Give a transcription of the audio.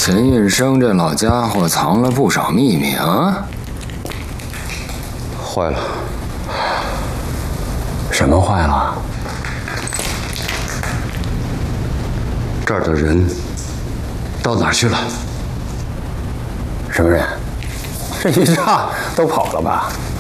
钱运生这老家伙藏了不少秘密啊！ 坏了！ 什么坏了？ 这儿的人到哪儿去了？ 什么人？这一炸都跑了吧？